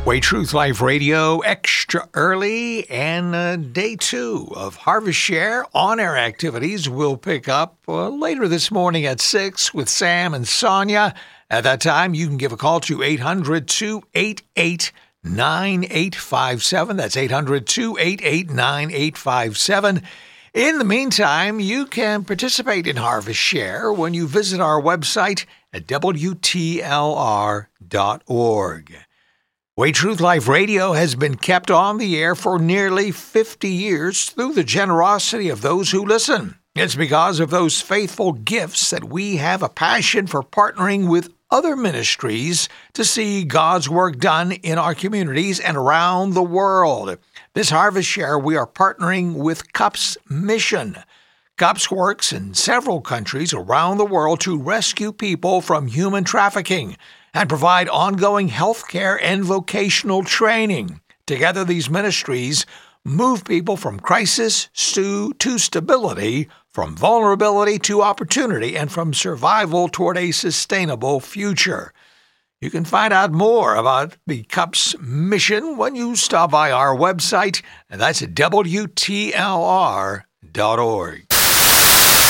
Way Truth Life Radio extra early, and day 2 of Harvest Share on-air activities will pick up later this morning at 6 with Sam and Sonia. At that time, you can give a call to 800-288-9857. That's 800-288-9857. In the meantime, you can participate in Harvest Share when you visit our website at WTLR.org. Way Truth Life Radio has been kept on the air for nearly 50 years through the generosity of those who listen. It's because of those faithful gifts that we have a passion for partnering with other ministries to see God's work done in our communities and around the world. This Harvest Share, we are partnering with CUPS Mission. CUPS works in several countries around the world to rescue people from human trafficking and provide ongoing health care and vocational training. Together, these ministries move people from crisis to stability, from vulnerability to opportunity, and from survival toward a sustainable future. You can find out more about the CUPS mission when you stop by our website, and that's at WTLR.org.